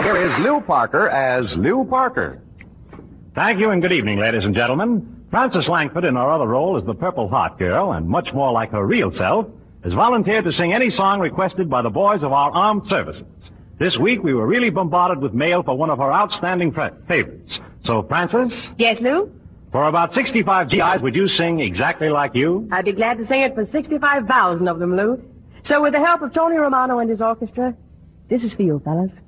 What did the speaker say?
here is Lew Parker as Lew Parker. Thank you and good evening, ladies and gentlemen. Frances Langford, in her other role as the Purple Heart Girl, and much more like her real self, has volunteered to sing any song requested by the boys of our armed services. This week, we were really bombarded with mail for one of her outstanding favorites. So, Frances? Yes, Lou? For about 65 GIs, would you sing exactly like you? I'd be glad to sing it for 65,000 of them, Lou. So with the help of Tony Romano and his orchestra, this is for you, fellas.